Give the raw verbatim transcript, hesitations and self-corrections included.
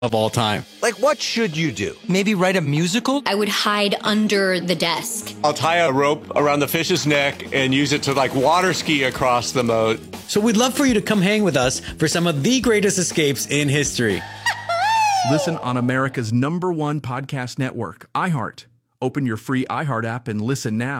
of all time. Like, what should you do? Maybe write a musical? I would hide under the desk. I'll tie a rope around the fish's neck and use it to like water ski across the moat. So we'd love for you to come hang with us for some of the greatest escapes in history. Listen on America's number one podcast network, iHeart. Open your free iHeart app and listen now.